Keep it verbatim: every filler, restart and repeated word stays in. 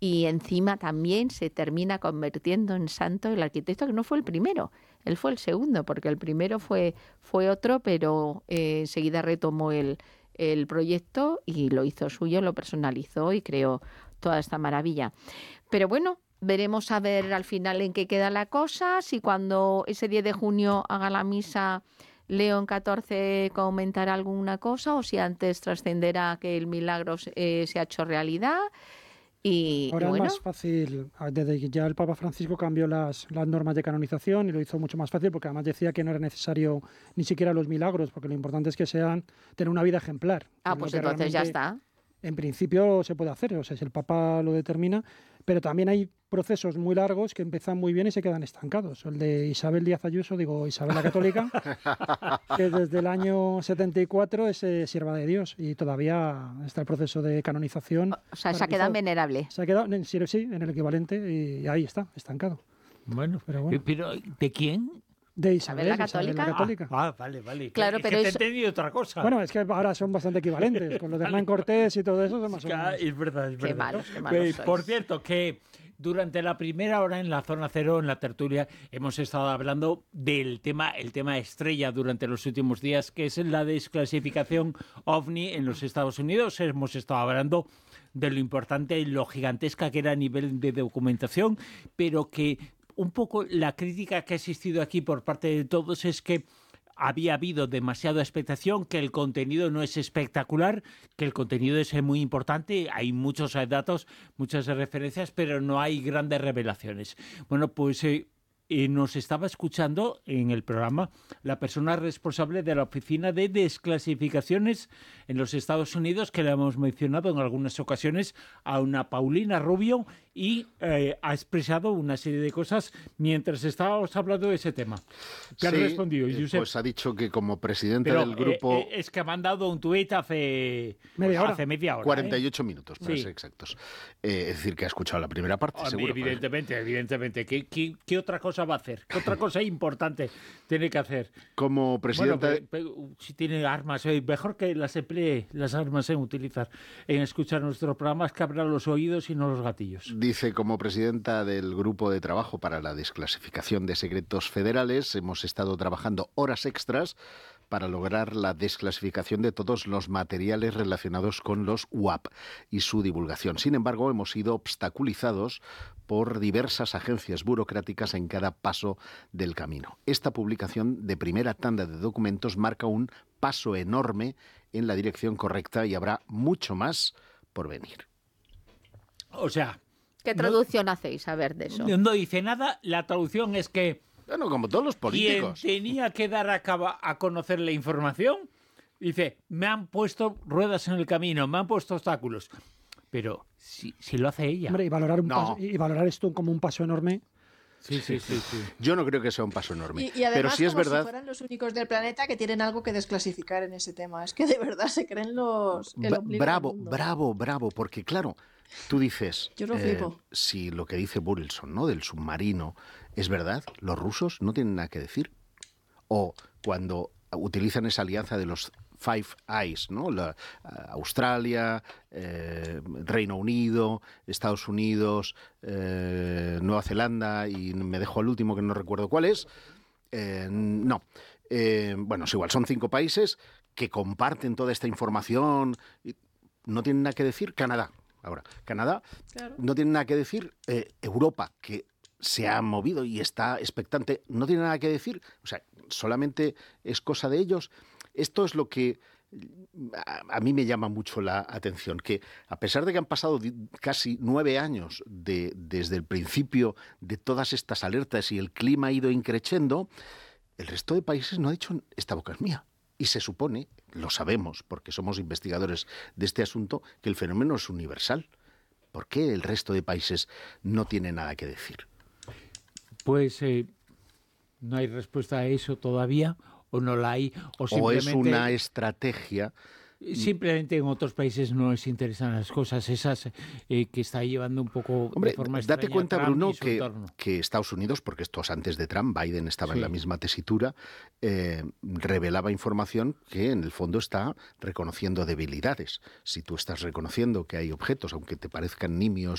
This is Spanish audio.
y encima también se termina convirtiendo en santo el arquitecto, que no fue el primero, él fue el segundo, porque el primero fue, fue otro, pero eh, enseguida retomó el, el proyecto y lo hizo suyo, lo personalizó y creó toda esta maravilla. Pero bueno, veremos a ver al final en qué queda la cosa, si cuando ese diez de junio haga la misa León catorce comentará alguna cosa o si antes trascenderá que el milagro eh, se ha hecho realidad. Y, Ahora y bueno, es más fácil, desde que ya el Papa Francisco cambió las, las normas de canonización y lo hizo mucho más fácil, porque además decía que no era necesario ni siquiera los milagros, porque lo importante es que sean tener una vida ejemplar. ah, pues entonces ya está. En principio se puede hacer, o sea, si el Papa lo determina, pero también hay procesos muy largos que empiezan muy bien y se quedan estancados. El de Isabel Díaz Ayuso, digo Isabel la Católica, que desde el año setenta y cuatro es eh, sierva de Dios y todavía está el proceso de canonización. O sea, se ha quedado venerable. Se ha quedado, sí, sí, en el equivalente y ahí está, estancado. Bueno, pero, bueno. pero ¿de quién? De Isabel, ¿Isabel la Católica? Isabel la Católica. Ah, ah, vale, vale. Claro, es pero que te eso... he entendido otra cosa. Bueno, es que ahora son bastante equivalentes. Con lo de Hernán Cortés y todo eso son más o menos. Es verdad, es verdad. Qué malos, qué malos eh, sois. Por cierto, que durante la primera hora en la Zona Cero, en la tertulia, hemos estado hablando del tema, el tema estrella durante los últimos días, que es la desclasificación OVNI en los Estados Unidos. Hemos estado hablando de lo importante y lo gigantesca que era a nivel de documentación, pero que un poco la crítica que ha existido aquí por parte de todos es que había habido demasiada expectación, que el contenido no es espectacular, que el contenido es muy importante, hay muchos datos, muchas referencias, pero no hay grandes revelaciones. Bueno, pues eh, eh, nos estaba escuchando en el programa la persona responsable de la Oficina de Desclasificaciones en los Estados Unidos, que le hemos mencionado en algunas ocasiones, a una Paulina Rubio, y eh, ha expresado una serie de cosas mientras estábamos hablando de ese tema. ¿Qué sí, ha respondido, Josep? Pues ha dicho que como presidente Pero, del grupo... Eh, eh, es que ha mandado un tuit hace media hora. Hace media hora cuarenta y ocho ¿eh? minutos, para sí. ser exactos. Eh, es decir, que ha escuchado la primera parte, A mí, seguro. evidentemente, ¿vale? evidentemente. ¿Qué, qué, ¿Qué otra cosa va a hacer? ¿Qué otra cosa importante tiene que hacer? Como presidente... Bueno, pe, pe, si tiene armas, eh, mejor que las emplee, las armas en utilizar, en escuchar nuestros programas, que abra los oídos y no los gatillos. Dice, como presidenta del Grupo de Trabajo para la Desclasificación de Secretos Federales, hemos estado trabajando horas extras para lograr la desclasificación de todos los materiales relacionados con los U A P y su divulgación. Sin embargo, hemos sido obstaculizados por diversas agencias burocráticas en cada paso del camino. Esta publicación de primera tanda de documentos marca un paso enorme en la dirección correcta y habrá mucho más por venir. O sea... ¿Qué traducción no, hacéis a ver de eso? No dice nada, la traducción es que... Bueno, como todos los políticos. Quien tenía que dar a, cabo, a conocer la información, dice, me han puesto ruedas en el camino, me han puesto obstáculos. Pero si, si lo hace ella... Hombre, y valorar, un no. paso, y valorar esto como un paso enorme... Sí, sí, sí, sí. Yo no creo que sea un paso enorme. Y, y además, pero sí es como verdad... si fueran los únicos del planeta que tienen algo que desclasificar en ese tema. Es que de verdad se creen los... El bravo, bravo, bravo, porque claro, tú dices... Yo lo flipo. Eh, si lo que dice Burleson, ¿no?, del submarino, es verdad, los rusos no tienen nada que decir. O cuando utilizan esa alianza de los Five Eyes, ¿no? La, Australia, eh, Reino Unido, Estados Unidos, eh, Nueva Zelanda, y me dejo al último que no recuerdo cuál es. Eh, no. Eh, bueno, es igual, son cinco países que comparten toda esta información. No tienen nada que decir Canadá. Ahora, Canadá, claro. No tiene nada que decir eh, Europa, que se ha movido y está expectante. No tiene nada que decir. O sea, solamente es cosa de ellos. Esto es lo que a mí me llama mucho la atención, que a pesar de que han pasado casi nueve años de, desde el principio de todas estas alertas y el clima ha ido increciendo, el resto de países no ha dicho esta boca es mía. Y se supone, lo sabemos porque somos investigadores de este asunto, que el fenómeno es universal. ¿Por qué el resto de países no tiene nada que decir? Pues eh, no hay respuesta a eso todavía. O no la hay, o simplemente... O es una estrategia... Simplemente en otros países no les interesan las cosas esas eh, que está llevando un poco Hombre, de forma date extraña cuenta, Trump Bruno, y su que, entorno. que Estados Unidos, porque esto es antes de Trump, Biden estaba sí. en la misma tesitura, eh, revelaba información que en el fondo está reconociendo debilidades. Si tú estás reconociendo que hay objetos, aunque te parezcan nimios